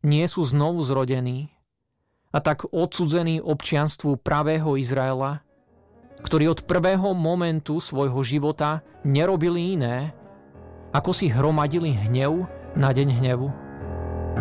nie sú znovu zrodení a tak odsudzení občianstvu pravého Izraela, ktorí od prvého momentu svojho života nerobili iné, ako si hromadili hnev na deň hnevu.